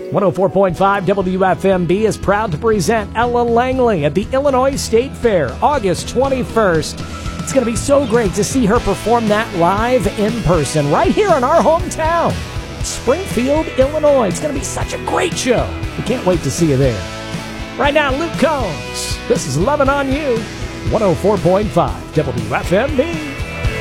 104.5 WFMB is proud to present Ella Langley at the Illinois State Fair, August 21st. It's going to be so great to see her perform that live in person right here in our hometown, Springfield, Illinois. It's going to be such a great show. We can't wait to see you there. Right now, Luke Combs. This is Lovin' on You, 104.5 WFMB.